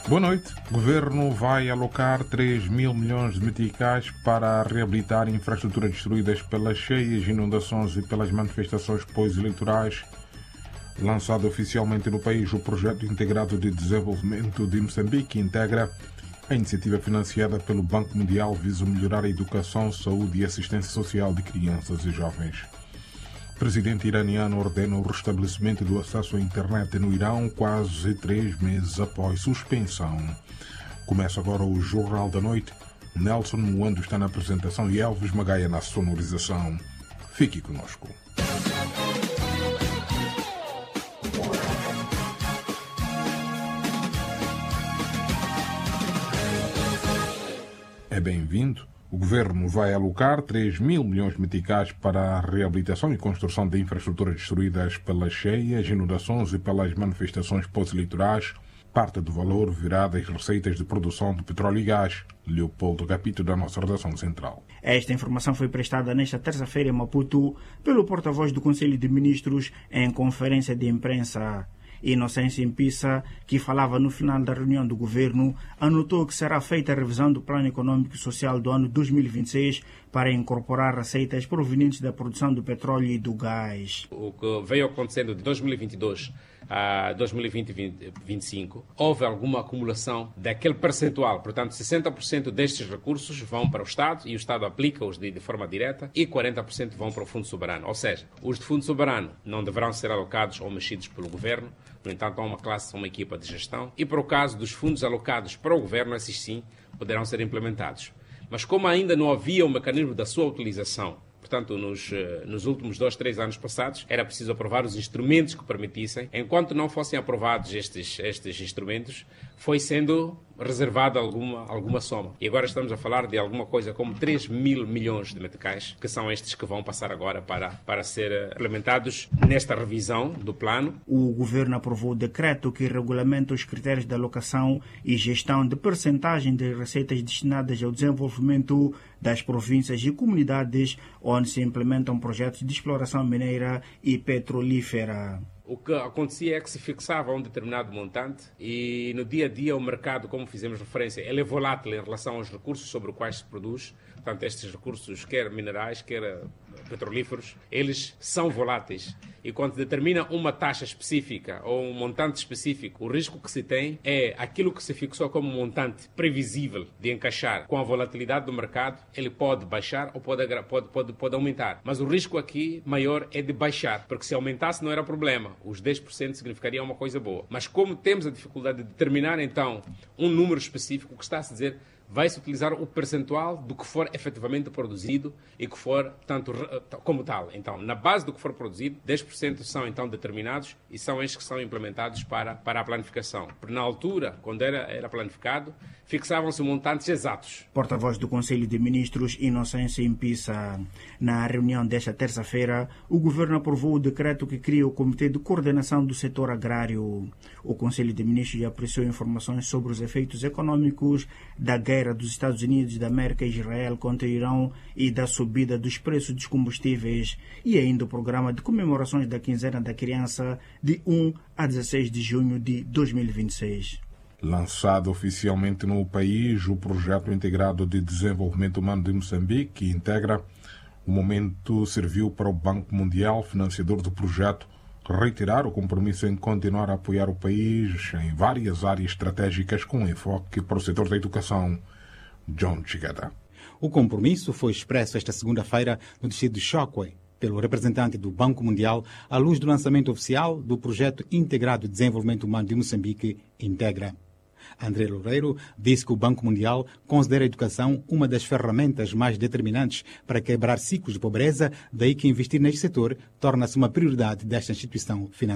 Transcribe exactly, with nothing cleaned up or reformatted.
Boa noite. O Governo vai alocar três mil milhões de meticais para reabilitar infraestruturas destruídas pelas cheias, inundações e pelas manifestações pós-eleitorais. Lançado oficialmente no país, o Projeto Integrado de Desenvolvimento de Moçambique integra a iniciativa financiada pelo Banco Mundial visa melhorar a educação, saúde e assistência social de crianças e jovens. O presidente iraniano ordena o restabelecimento do acesso à internet no Irão quase três meses após suspensão. Começa agora o Jornal da Noite. Nelson Moando está na apresentação e Elvis Magaia na sonorização. Fique conosco. É bem-vindo. O Governo vai alocar três mil milhões de meticais para a reabilitação e construção de infraestruturas destruídas pelas cheias, inundações e pelas manifestações pós-eleitorais. Parte do valor virá das receitas de produção de petróleo e gás. Leopoldo Capito, da nossa redação central. Esta informação foi prestada nesta terça-feira em Maputo pelo porta-voz do Conselho de Ministros em conferência de imprensa. Inocêncio Impissa, que falava no final da reunião do Governo, anotou que será feita a revisão do Plano Econômico e Social do ano dois mil e vinte e seis para incorporar receitas provenientes da produção do petróleo e do gás. O que veio acontecendo de dois mil e vinte e dois a dois mil e vinte e vinte e cinco, houve alguma acumulação daquele percentual. Portanto, sessenta por cento destes recursos vão para o Estado e o Estado aplica-os de, de forma direta e quarenta por cento vão para o Fundo Soberano. Ou seja, os de Fundo Soberano não deverão ser alocados ou mexidos pelo Governo. No entanto, há uma classe, uma equipa de gestão. E para o caso dos fundos alocados para o Governo, esses sim poderão ser implementados. Mas como ainda não havia o mecanismo da sua utilização, portanto, nos, nos últimos dois, três anos passados, era preciso aprovar os instrumentos que permitissem. Enquanto não fossem aprovados estes, estes instrumentos, foi sendo reservada alguma, alguma soma. E agora estamos a falar de alguma coisa como três mil milhões de meticais, que são estes que vão passar agora para, para ser implementados nesta revisão do plano. O Governo aprovou o decreto que regulamenta os critérios de alocação e gestão de percentagem de receitas destinadas ao desenvolvimento das províncias e comunidades onde se implementam projetos de exploração mineira e petrolífera. O que acontecia é que se fixava um determinado montante e no dia a dia o mercado, como fizemos referência, ele é volátil em relação aos recursos sobre os quais se produz. Portanto, estes recursos, quer minerais, quer petrolíferos, eles são voláteis. E quando determina uma taxa específica ou um montante específico, o risco que se tem é aquilo que se fixou como montante previsível de encaixar com a volatilidade do mercado, ele pode baixar ou pode, pode, pode, pode aumentar. Mas o risco aqui maior é de baixar, porque se aumentasse não era problema. Os dez por cento significaria uma coisa boa. Mas como temos a dificuldade de determinar, então, um número específico, o que está a se dizer, vai-se utilizar o percentual do que for efetivamente produzido e que for, tanto como tal. Então, na base do que for produzido, dez por cento são então determinados e são estes que são implementados para, para a planificação. Porque na altura, quando era, era planificado, fixavam-se montantes exatos. Porta-voz do Conselho de Ministros, Inocêncio Impissa. Na reunião desta terça-feira, o Governo aprovou o decreto que cria o Comitê de Coordenação do Setor Agrário. O Conselho de Ministros apreciou informações sobre os efeitos econômicos da guerra dos Estados Unidos da América e Israel contra o Irão e da subida dos preços dos combustíveis e ainda o programa de comemorações da quinzena da criança de um a dezesseis de junho de dois mil e vinte e seis. Lançado oficialmente no país, o Projeto Integrado de Desenvolvimento Humano de Moçambique, que integra o momento, serviu para o Banco Mundial, financiador do projeto, reiterar o compromisso em continuar a apoiar o país em várias áreas estratégicas com enfoque para o setor da educação. John Chigada. O compromisso foi expresso esta segunda-feira no distrito de Chokwe pelo representante do Banco Mundial à luz do lançamento oficial do Projeto Integrado de Desenvolvimento Humano de Moçambique, Integra. André Loureiro disse que o Banco Mundial considera a educação uma das ferramentas mais determinantes para quebrar ciclos de pobreza, daí que investir neste setor torna-se uma prioridade desta instituição financeira.